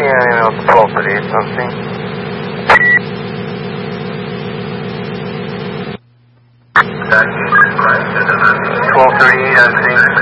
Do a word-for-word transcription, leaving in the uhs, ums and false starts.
any of the property, something. twelve thirty-eight, I think.